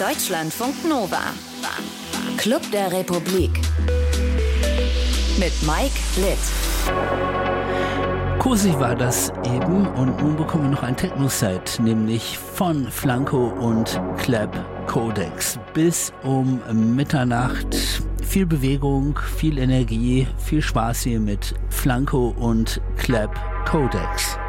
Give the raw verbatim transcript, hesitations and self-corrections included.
Deutschlandfunk Nova. Club der Republik. Mit Mike Litt. Cosi war das eben und nun bekommen wir noch ein Techno-Set, nämlich von Flanco und Club Codex. Bis um Mitternacht viel Bewegung, viel Energie, viel Spaß hier mit Flanco und Club Codex.